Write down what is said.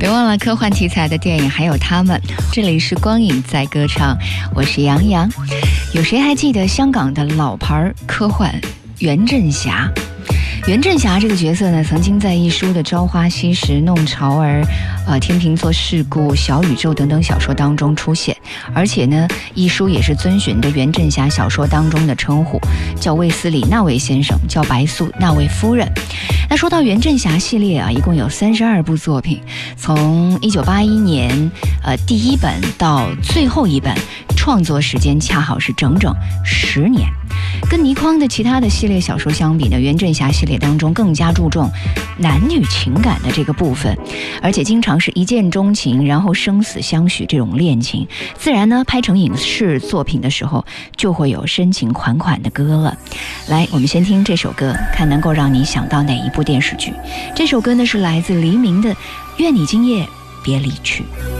别忘了科幻题材的电影还有他们。这里是光影在歌唱，我是杨洋。有谁还记得香港的老牌科幻袁振霞？袁振霞这个角色呢，曾经在一书的《朝花夕拾》《弄潮儿》天秤座事故、小宇宙等等小说当中出现，而且呢，一书也是遵循的袁振霞小说当中的称呼，叫卫斯理那位先生，叫白素那位夫人。那说到袁振霞系列啊，一共有32部作品，从1981年第一本到最后一本，创作时间恰好是整整10年。跟倪匡的其他的系列小说相比呢，袁振霞系列当中更加注重男女情感的这个部分，而且经常是一见钟情，然后生死相许这种恋情，自然呢拍成影视作品的时候就会有深情款款的歌了。来，我们先听这首歌，看能够让你想到哪一部电视剧。这首歌呢是来自黎明的《愿你今夜别离去》。